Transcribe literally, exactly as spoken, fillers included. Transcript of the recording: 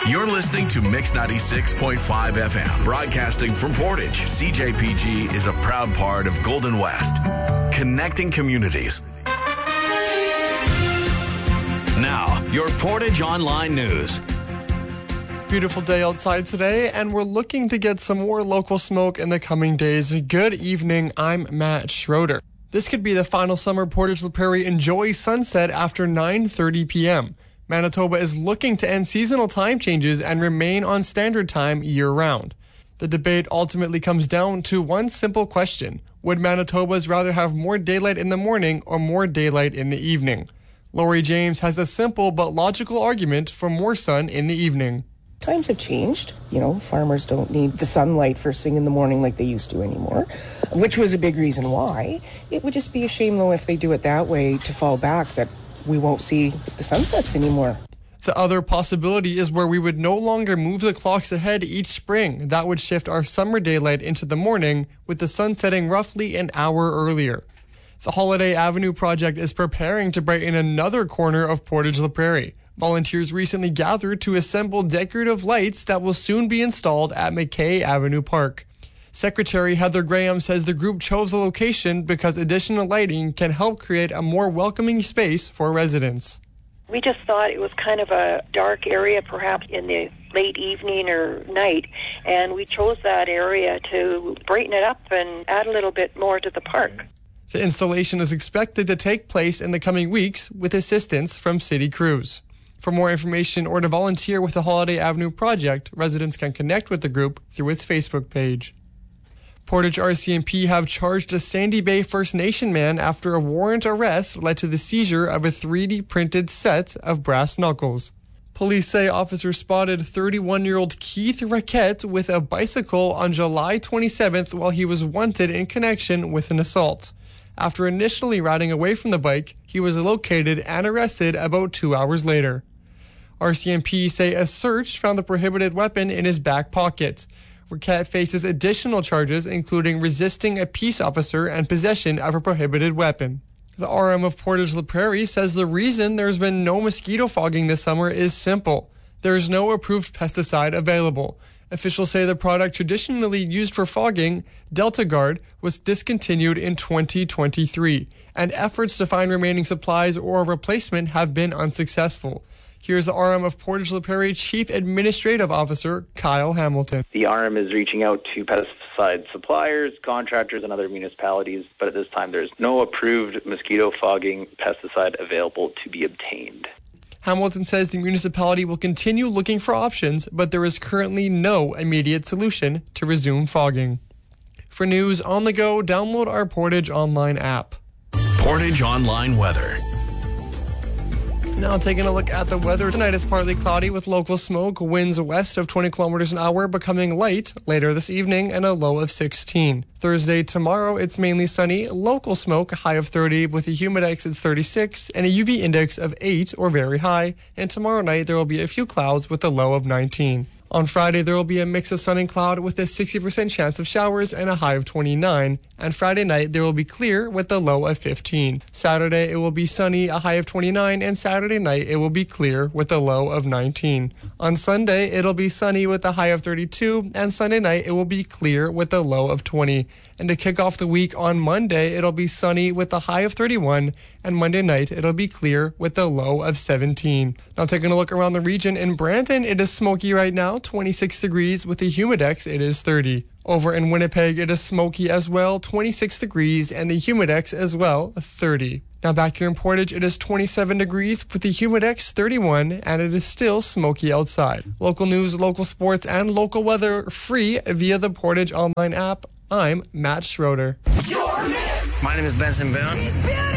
You're listening to Mix ninety-six point five F M, broadcasting from Portage. C J P G is a proud part of Golden West, connecting communities. Now, your Portage Online News. Beautiful day outside today, and we're looking to get some more local smoke in the coming days. Good evening, I'm Matt Schroeder. This could be the final summer Portage La Prairie enjoys sunset after nine thirty p.m. Manitoba is looking to end seasonal time changes and remain on standard time year-round. The debate ultimately comes down to one simple question. Would Manitobans rather have more daylight in the morning or more daylight in the evening? Lori James has a simple but logical argument for more sun in the evening. Times have changed. You know, farmers don't need the sunlight first thing in the morning like they used to anymore, which was a big reason why. It would just be a shame, though, if they do it that way to fall back, that we won't see the sunsets anymore. The other possibility is where we would no longer move the clocks ahead each spring. That would shift our summer daylight into the morning, with the sun setting roughly an hour earlier. The Holiday Avenue project is preparing to brighten another corner of Portage La Prairie. Volunteers recently gathered to assemble decorative lights that will soon be installed at McKay Avenue Park. Secretary Heather Graham says the group chose the location because additional lighting can help create a more welcoming space for residents. We just thought it was kind of a dark area, perhaps in the late evening or night, and we chose that area to brighten it up and add a little bit more to the park. The installation is expected to take place in the coming weeks with assistance from city crews. For more information or to volunteer with the Holiday Avenue project, residents can connect with the group through its Facebook page. Portage R C M P have charged a Sandy Bay First Nation man after a warrant arrest led to the seizure of a three D printed set of brass knuckles. Police say officers spotted thirty-one-year-old Keith Raquette with a bicycle on July twenty-seventh while he was wanted in connection with an assault. After initially riding away from the bike, he was located and arrested about two hours later. R C M P say a search found the prohibited weapon in his back pocket. Raquette faces additional charges, including resisting a peace officer and possession of a prohibited weapon. The R M of Portage La Prairie says the reason there's been no mosquito fogging this summer is simple. There is no approved pesticide available. Officials say the product traditionally used for fogging, Delta Guard, was discontinued in twenty twenty-three, and efforts to find remaining supplies or a replacement have been unsuccessful. Here's the R M of Portage La Prairie Chief Administrative Officer Kyle Hamilton. The R M is reaching out to pesticide suppliers, contractors, and other municipalities, but at this time there's no approved mosquito fogging pesticide available to be obtained. Hamilton says the municipality will continue looking for options, but there is currently no immediate solution to resume fogging. For news on the go, download our Portage Online app. Portage Online weather. Now taking a look at the weather. Tonight is partly cloudy with local smoke, winds west of twenty kilometers an hour becoming light later this evening, and a low of sixteen. Thursday, tomorrow, it's mainly sunny, local smoke, a high of thirty with a humidex at thirty-six and a U V index of eight or very high. And tomorrow night there will be a few clouds with a low of nineteen. On Friday, there will be a mix of sun and cloud with a sixty percent chance of showers and a high of twenty-nine. And Friday night, there will be clear with a low of fifteen. Saturday, it will be sunny, a high of twenty-nine, and Saturday night, it will be clear with a low of nineteen. On Sunday, it'll be sunny with a high of thirty-two, and Sunday night, it will be clear with a low of twenty. And to kick off the week on Monday, it'll be sunny with a high of thirty-one, and Monday night, it'll be clear with a low of seventeen. Now taking a look around the region, in Brandon, it is smoky right now, twenty-six degrees, with the humidex, it is thirty. Over in Winnipeg, it is smoky as well, twenty-six degrees, and the humidex as well, thirty. Now back here in Portage, it is twenty-seven degrees with the humidex thirty-one, and it is still smoky outside. Local news, local sports, and local weather free via the Portage Online app. I'm Matt Schroeder. My name is Benson Boone.